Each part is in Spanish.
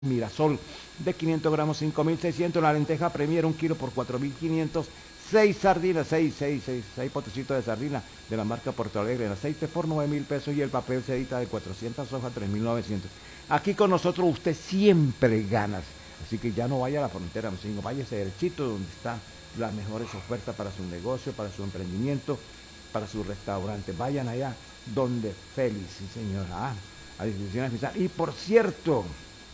Mirasol de 500 gramos, 5.600. La lenteja Premier, 1 kilo por 4.500. 6 sardinas, 6 potecitos de sardina de la marca Porto Alegre. El aceite por 9.000 pesos y el papel sedita de 400 hojas, 3.900. Aquí con nosotros usted siempre gana. Así que ya no vaya a la frontera, sino váyase derechito donde están las mejores ofertas para su negocio, para su emprendimiento, para su restaurante. Vayan allá donde Félix, sí señora, a disposición oficial. Y por cierto,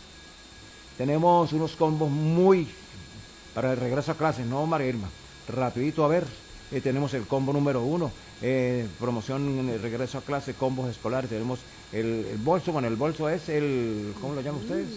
tenemos unos combos muy para el regreso a clases, ¿no, María Irma? Rapidito, a ver, tenemos el combo número 1, promoción en el regreso a clase, combos escolares. Tenemos el bolso, bueno, el bolso es el, ¿cómo lo llaman ustedes?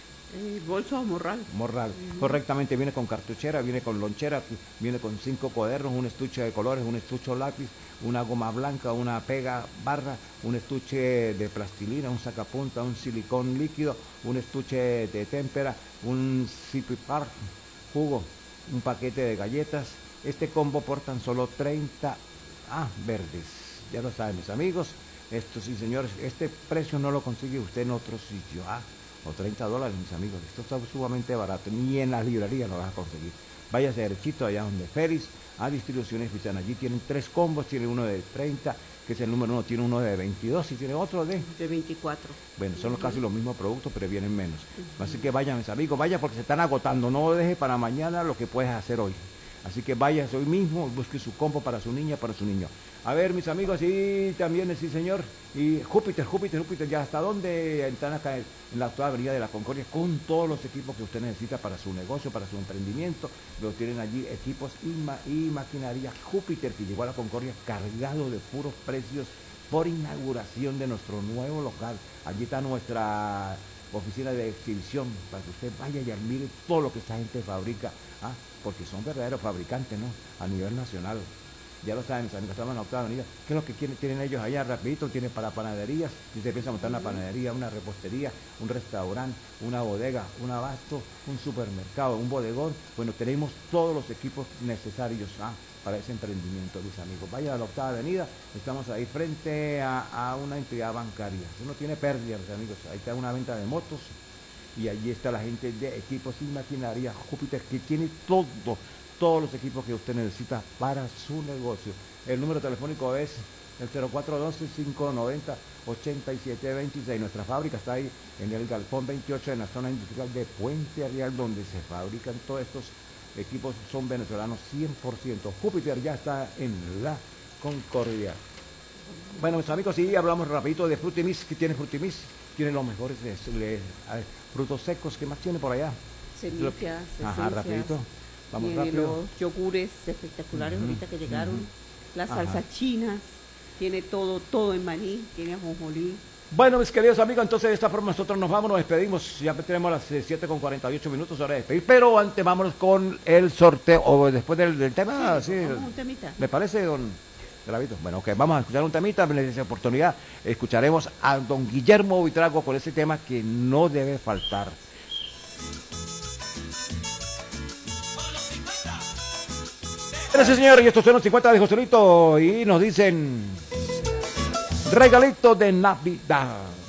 Bolso morral. Morral, correctamente, viene con cartuchera, viene con lonchera, viene con 5 cuadernos, un estuche de colores, un estuche lápiz, una goma blanca, una pega barra, un estuche de plastilina, un sacapunta, un silicón líquido, un estuche de témpera, un zipipar, jugo, un paquete de galletas. Este combo por tan solo 30 verdes. Ya lo saben, mis amigos. Esto sí, señores, este precio no lo consigue usted en otro sitio. O $30, mis amigos. Esto está sumamente barato. Ni en las librerías lo vas a conseguir. Váyase derechito allá donde Félix, a distribuciones oficiales. Allí tienen 3 combos. Tiene uno de 30, que es el número 1. Tiene uno de 22 y tiene otro de 24. Bueno, son casi los mismos productos, pero vienen menos. Así que vayan, mis amigos, vaya porque se están agotando. No deje para mañana lo que puedes hacer hoy. Así que váyase hoy mismo, busque su combo para su niña, para su niño. A ver, mis amigos, y también, sí, señor. Y Júpiter, ¿ya hasta dónde están acá en la actual avenida de la Concordia? Con todos los equipos que usted necesita para su negocio, para su emprendimiento. Lo tienen allí, equipos y maquinaria Júpiter, que llegó a la Concordia cargado de puros precios por inauguración de nuestro nuevo local. Allí está nuestra oficina de exhibición, para que usted vaya y admire todo lo que esta gente fabrica, porque son verdaderos fabricantes, ¿no? A nivel nacional. Ya lo saben, mis amigos, estamos en la octava avenida. ¿Qué es lo que tienen ellos allá? Rapidito, tienen para panaderías, si se piensa montar una panadería, una repostería, un restaurante, una bodega, un abasto, un supermercado, un bodegón. Bueno, tenemos todos los equipos necesarios para ese emprendimiento, mis amigos. Vaya a la octava avenida, estamos ahí frente a una entidad bancaria. Eso no tiene pérdida, mis amigos. Ahí está una venta de motos y allí está la gente de equipos y maquinaria Júpiter, que tiene todos los equipos que usted necesita para su negocio. El número telefónico es el 0412-590-8726. Nuestra fábrica está ahí en el Galpón 28, en la zona industrial de Puente Real, donde se fabrican todos estos equipos. Son venezolanos 100%. Júpiter ya está en la Concordia. Bueno, mis amigos, sí, hablamos rapidito de Frutimis. ¿Qué tiene Frutimis? Tiene los mejores frutos secos. ¿Qué más tiene por allá? Semillas, rapidito. Vamos tiene rápido. los yogures espectaculares ahorita que llegaron, las salsas chinas, tiene todo en maní, tiene ajonjolí. Bueno, mis queridos amigos, entonces de esta forma nosotros nos vamos, nos despedimos. Ya tenemos las 7:48, hora de despedir. Pero antes vámonos con el sorteo, o después del tema. Sí, un temita. ¿Me parece, don Gravito? Bueno, ok, vamos a escuchar un temita. En esa oportunidad escucharemos a don Guillermo Buitrago con ese tema que no debe faltar. Gracias, señor, y estos son los 50 de Joselito y nos dicen regalito de Navidad.